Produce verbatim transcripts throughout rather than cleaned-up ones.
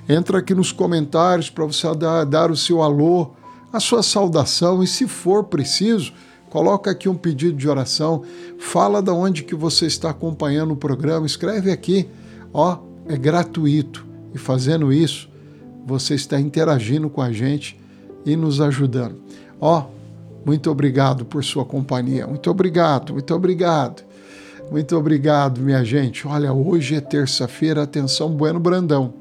Entra aqui nos comentários para você dar, dar o seu alô, a sua saudação, e se for preciso, coloca aqui um pedido de oração, fala de onde que você está acompanhando o programa, escreve aqui, ó, é gratuito. E fazendo isso, você está interagindo com a gente e nos ajudando. Ó, muito obrigado por sua companhia, muito obrigado, muito obrigado, muito obrigado, minha gente. Olha, hoje é terça-feira, atenção, Bueno Brandão.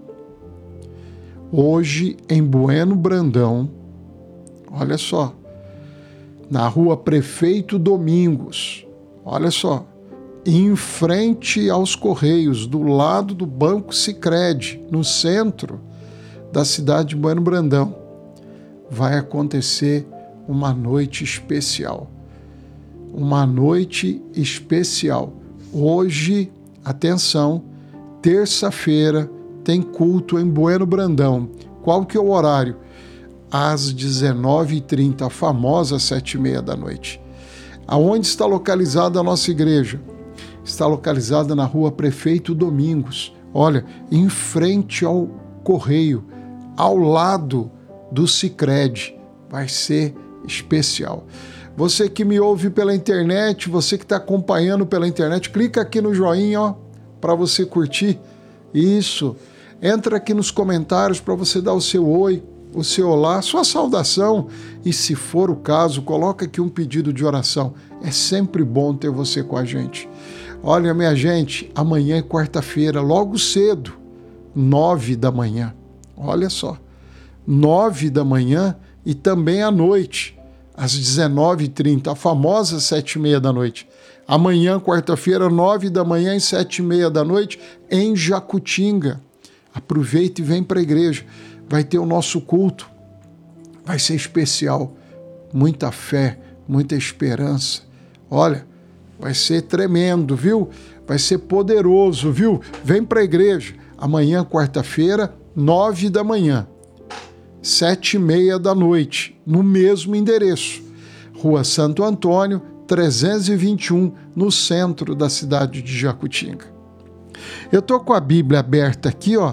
Hoje em Bueno Brandão, olha só, na rua Prefeito Domingos, olha só, em frente aos Correios, do lado do Banco Sicredi, no centro da cidade de Bueno Brandão, vai acontecer uma noite especial. Uma noite especial. Hoje, atenção, terça-feira, tem culto em Bueno Brandão. Qual que é o horário? Às dezenove e trinta, a famosa sete e meia da noite. Aonde está localizada a nossa igreja? Está localizada na rua Prefeito Domingos. Olha, em frente ao Correio, ao lado do Sicredi. Vai ser especial. Você que me ouve pela internet, você que está acompanhando pela internet, clica aqui no joinha, ó, para você curtir. Isso. Entra aqui nos comentários para você dar o seu oi, o seu olá, sua saudação, e se for o caso, coloca aqui um pedido de oração. É sempre bom ter você com a gente. Olha, minha gente, amanhã é quarta-feira, logo cedo, nove da manhã. Olha só, nove da manhã e também à noite, às dezenove e trinta, a famosa sete e meia da noite. Amanhã, quarta-feira, nove da manhã e sete e meia da noite, em Jacutinga. Aproveita e vem para a igreja. Vai ter o nosso culto, vai ser especial, muita fé, muita esperança. Olha, vai ser tremendo, viu? Vai ser poderoso, viu? Vem para a igreja, amanhã, quarta-feira, nove da manhã, sete e meia da noite, no mesmo endereço, Rua Santo Antônio, trezentos e vinte e um, no centro da cidade de Jacutinga. Eu estou com a Bíblia aberta aqui, ó,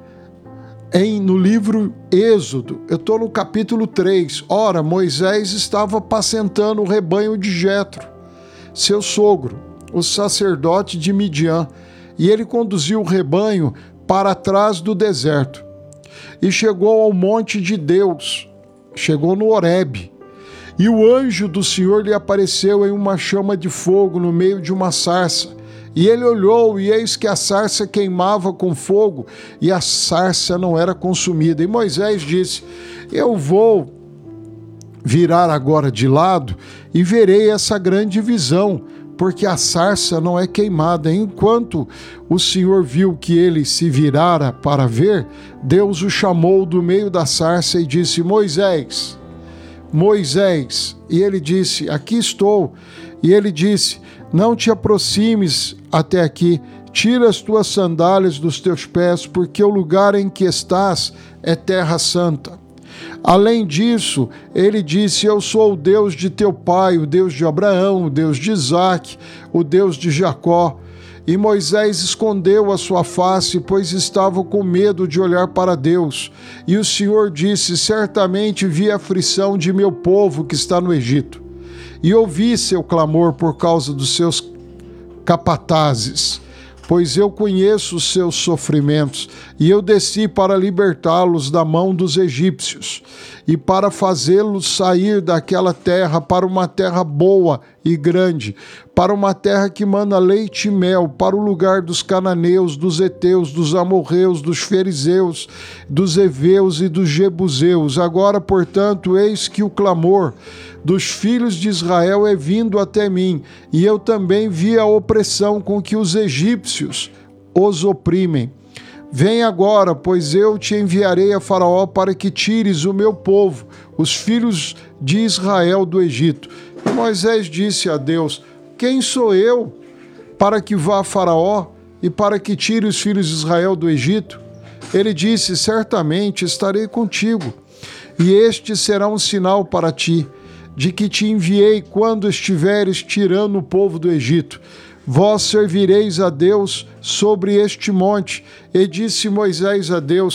Em, no livro Êxodo, eu estou no capítulo três. Ora, Moisés estava apacentando o rebanho de Jetro, seu sogro, o sacerdote de Midian, e ele conduziu o rebanho para trás do deserto. E chegou ao monte de Deus, chegou no Horebe, e o anjo do Senhor lhe apareceu em uma chama de fogo no meio de uma sarça. E ele olhou, e eis que a sarça queimava com fogo, e a sarça não era consumida. E Moisés disse: eu vou virar agora de lado, e verei essa grande visão, porque a sarça não é queimada. Enquanto o Senhor viu que ele se virara para ver, Deus o chamou do meio da sarça e disse: Moisés, Moisés. E ele disse: aqui estou. E ele disse: não te aproximes até aqui, tira as tuas sandálias dos teus pés, porque o lugar em que estás é terra santa. Além disso, ele disse: eu sou o Deus de teu pai, o Deus de Abraão, o Deus de Isaque, o Deus de Jacó. E Moisés escondeu a sua face, pois estava com medo de olhar para Deus. E o Senhor disse: certamente vi a aflição de meu povo que está no Egito, e ouvi seu clamor por causa dos seus capatazes, pois eu conheço os seus sofrimentos, e eu desci para libertá-los da mão dos egípcios, e para fazê-los sair daquela terra para uma terra boa e grande, para uma terra que mana leite e mel, para o lugar dos cananeus, dos heteus, dos amorreus, dos fariseus, dos heveus e dos jebuseus. Agora, portanto, eis que o clamor dos filhos de Israel é vindo até mim, e eu também vi a opressão com que os egípcios os oprimem. Vem agora, pois eu te enviarei a Faraó para que tires o meu povo, os filhos de Israel, do Egito. E Moisés disse a Deus: quem sou eu para que vá a Faraó e para que tire os filhos de Israel do Egito? Ele disse: certamente estarei contigo, e este será um sinal para ti, de que te enviei quando estiveres tirando o povo do Egito. Vós servireis a Deus sobre este monte. E disse Moisés a Deus: